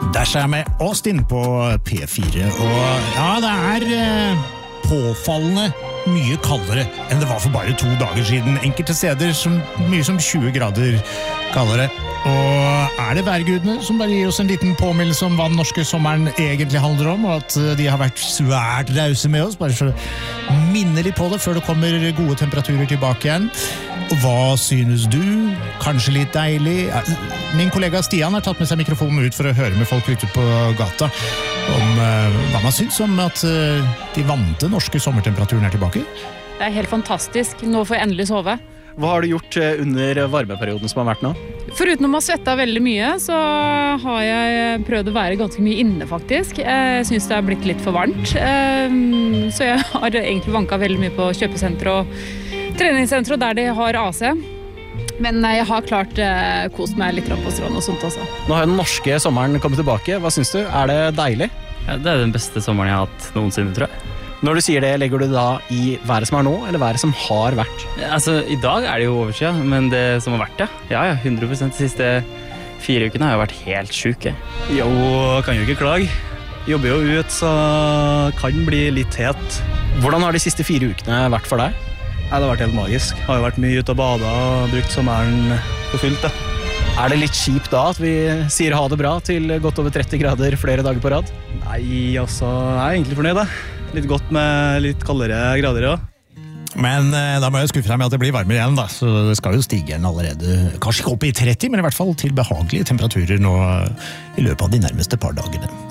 Dash er med Austin på P4, og ja, det påfallende mye kaldere enn det var for bare 2 dager siden. Enkelte steder mye som 20 grader kaldere. Og det værgudene som bare gir oss en liten påminnelse om hva den norske sommeren egentlig handler om, og at de har vært svært rause med oss, bare så minner litt på det før det kommer gode temperaturer tilbake igjen. Og hva synes du? Kanskje litt deilig? Min kollega Stian har tatt med seg mikrofonen ut for å høre med folk ute på gata om hva man synes om at de vante norske sommertemperaturen tilbake. Det helt fantastisk. Nå får jeg endelig sove. Hva har du gjort under varmeperioden som har vært nå? Foruten å ha svettet veldig mye, så har jeg prøvd å være ganske mye inne faktisk. Jeg synes det blitt litt for varmt. Så jeg har egentlig vanket veldig mye på kjøpesenter og treningssenter der de har AC. Men jeg har klart kost meg litt på stranden og sånt også. Nå har den norske sommeren kommet tilbake. Hva synes du? Det deilig? Ja, det den beste sommeren jeg har hatt noensinne, tror jeg. Når du sier det, legger du da i været som nå, eller været som har vært? Altså, i dag det jo overskya, men det som har vært, ja, 100%. De siste 4 ukene har jeg vært helt syk. Jo, kan jo ikke klage. Jobber jo ut, så kan bli litt het. Hvordan har de siste 4 ukene vært for deg? Det har vært helt magisk. Har jo vært mye ute og bada og brukt sommeren på fullt. Da. Det litt kjipt da at vi sier ha det bra til godt over 30 grader flere dager på rad? Nei, altså, jeg egentlig fornøyd da. Litt godt med litt kaldere grader, ja. Men da må jeg skuffe deg med at det blir varmere igjen da, så det skal jo stige igjen allerede. Kanskje ikke opp i 30, men i hvert fall til behagelige temperaturer nå i løpet av de nærmeste par dagene.